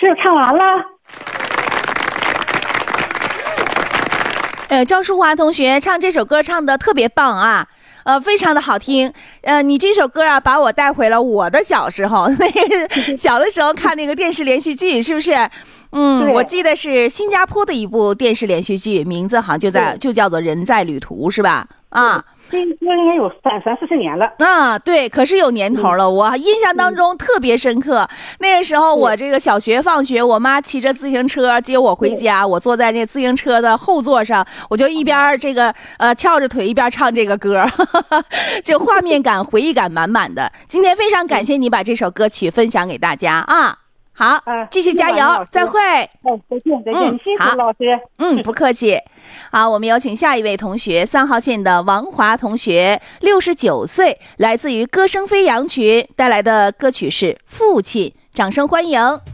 师唱完了。 赵淑华同学唱这首歌唱的特别棒啊，非常的好听。你这首歌啊，把我带回了我的小时候，那个小的时候看那个电视连续剧，是不是？我记得是新加坡的一部电视连续剧，名字好像就叫做《人在旅途》，是吧？啊。 这个歌应该有30-40年了啊，对，可是有年头了。我印象当中特别深刻。那个时候我这个小学放学，我妈骑着自行车接我回家，我坐在那自行车的后座上，我就一边这个翘着腿一边唱这个歌，就画面感、回忆感满满的。今天非常感谢你把这首歌曲分享给大家啊。好，继续加油，再会。 再见，再见，辛苦老师。 不客气。好，我们有请下一位同学，3号线的王华同学，69岁，来自于歌声飞扬群带来的歌曲是《父亲》，掌声欢迎。